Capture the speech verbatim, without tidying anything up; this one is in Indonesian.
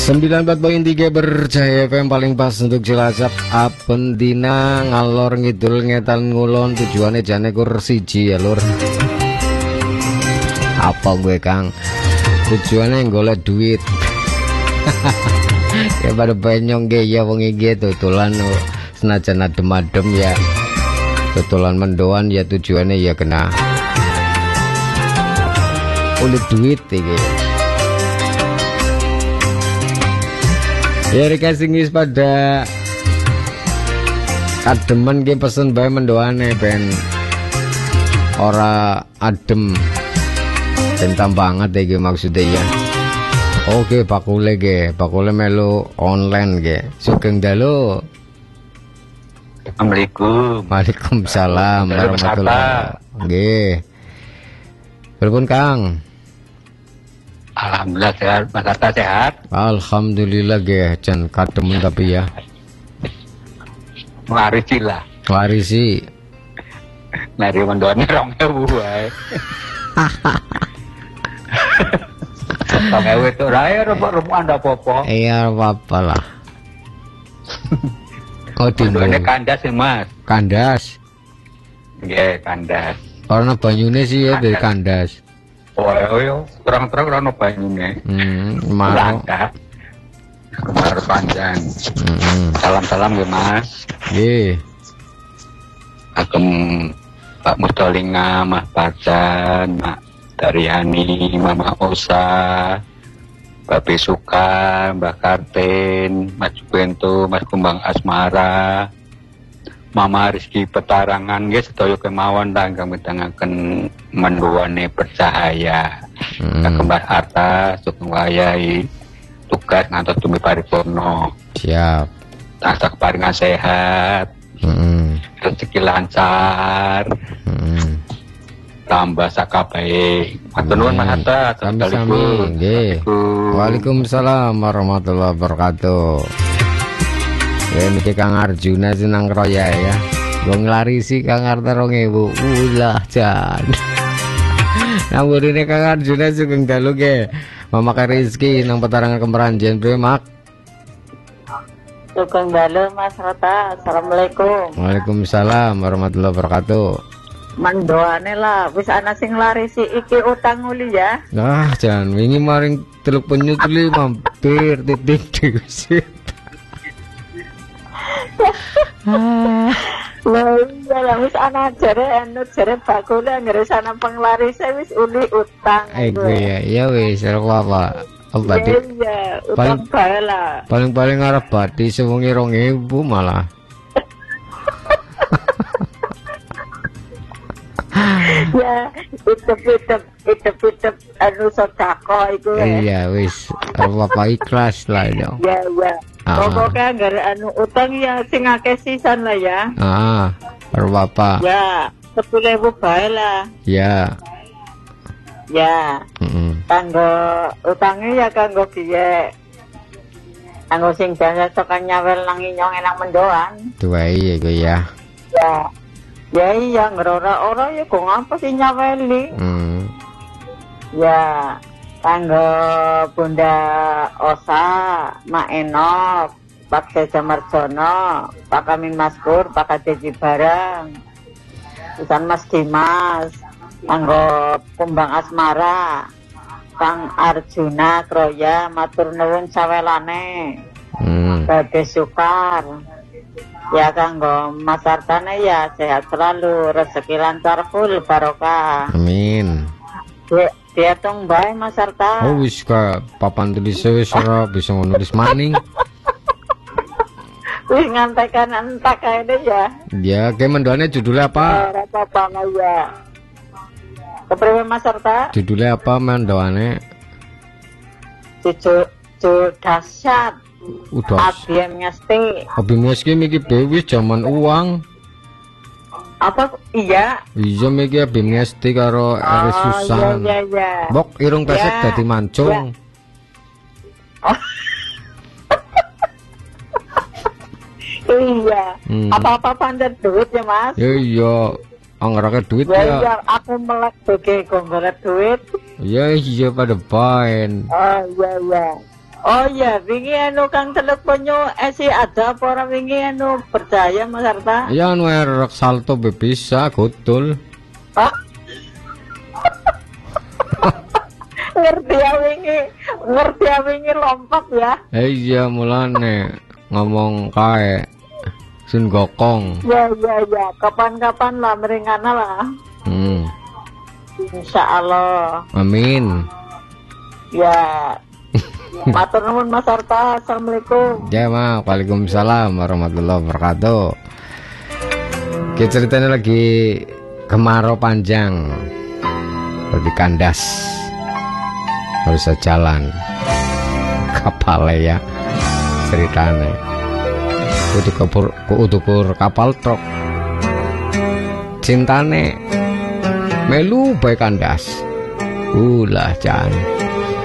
sembilan puluh empat koma tiga Berjaya F M paling pas untuk Cilacap. Apendina ngalor ngidul ngetan ngulon tujuannya jane kur siji ya lur. Apa gue Kang? Tujuannya golek duit. Ya pada penyong ge ya wong iki tutulan senajan adem-adem ya. Tutulan mendoan ya tujuannya ya kena ulit duit iki. Ya dikasih ngis pada ademen ki pesen bae mendoane ben ora adem tentang banget iki maksudnya ya. Oke pakule ge pakule melu online ge sugeng dalu. Assalamualaikum. Waalaikumsalam warahmatullahi. Nggih. Pripun Kang? Alhamdulillah sehat, Mas Arta sehat. Alhamdulillah ge jan kademen tapi ya. Warisi lah. Warisi. Nari mendone rong ewu wae. Rong ewu itu raya rumput-rumput anda popo. Iya apa-apa lah. Oh Ini kandas ya Mas. Kandas. Nggih, kandas. Karena banyune sih ya dari kandas. Oh, yo, terang-terang rano banyune. Hmm, mau. Kemar panjang. Hmm. Salam-salam ya Mas. Nggih. Agem Pak Mustolinga, Mas Pacan, Mak Daryani, Mama Osa, Mbak Besuka, Mbak Karten, Mas Jubento, Mas Kumbang Asmara, Mama Rizky Petarangan, guys, sedaya kemawon tangga mitangaken menduwane bercahaya. Hmm. Kembar Arta, sugeng wayahi tugas ngantos tumi paripurna. Siap. Tansah keparingan sehat, Hmm. rezeki lancar, Hmm. tambah sakabehe. Matur nuwun Mas Arta, sami-sami. Nggih. Waalaikumsalam warahmatullahi wabarakatuh. Ya niki Kang Arjuna senang roya ya. Wong larisi Kang Arta rong ewu. Ulah jan. Nang burine Kang Arjuna sugeng dalu ge. Mama Rizky nang petarangan Kemeranjen bre mak. Sugeng dalu Mas Rata. Assalamualaikum. Waalaikumsalam warahmatullahi wabarakatuh. Mendoane lah wis ana sing larisi iki utang uli ya. Nah, jan wingi maring teluk penyu tuli mampir titik diusir. Lah iya lah wis ana jare anu jare bakule anggere sana penglarise wis uli utang. Eh gue ya, ya wis ora apa. Apa Iya, iya, utang bae lah. Paling-paling arep bati sewengi rong ewu malah. Ya, itep-itep itep-itep anu sedekah iku ya. Iya wis apa ikhlas lah dong. Ya, ya. Ah. Pokoknya anggere anu utang ya sing akeh sisan lah ya. Ah, apa? Ya, sepuluh ribu bae lah. Ya. Ya. Heeh. Kanggo utangnya ya kanggo piye? Kanggo sing biasa tekan nyawel nang inyong enang mendoan. Tuai ya gue ya. Ya. Ya iya ngerora-ora ya kok ngapa sih nyaweli? Hmm. Ya. Kanggo Bunda Osa, Mak Enok, Pak Seja Marjono, Pak Amin Maskur, Pak Kadeji Barang, Susan Mas Dimas, kanggo Kumbang Asmara, Kang Arjuna Kroya, matur nuwun sawelane. Hmm. Babe Sukar. Ya kanggo Mas Artane ya sehat selalu, rezeki lancar full barokah. Amin. Dia, dia tong bae Mas Arta. Oh wis ka papan tulis wis ora bisa nulis maning. Wis ngantekan entak kae deh ya. Ya, kayak mendoannya judulnya apa? Ora apa-apa lah ya. Kepriwe Mas Arta? Judulnya apa mendoannya? Cucu cucu dahsyat. Udah. Abiem ngesti. Abi meski miki bewis zaman uang. Apa iya? Iya miki abi ngesti karo Eris Susan. Iya iya iya. Bok irung pesek Ya, dadi mancung. ya. Oh. Iya. Hmm. Apa-apa pancet duit ya Mas? Ya iya. Anggarake duit Ya ya. iya aku melek bege golek duit. Ya iya pada baen. Oh iya iya. Oh iya, wingi anu kang teluk penyu esi ada apa ora wingi anu percaya Mas Arta? Ya anu erek salto be bisa gudul. Ah? Ngerti ya wingi, ngerti ya wingi lompat ya. Eh iya mulane ngomong kae Sun Gokong. Ya ya ya, kapan-kapan lah meringana lah. Hmm. Insya Allah. Amin. Ya. Matur nuwun Mas Arta. Assalamualaikum. Ya ma, waalaikumsalam warahmatullahi wabarakatuh. Kita ceritanya lagi kemarau panjang, lagi kandas, harus jalan kapal ya ceritanya. Kudu kepur, kudu kur kapal truk. Cintane melu bae kandas. Ulah jan.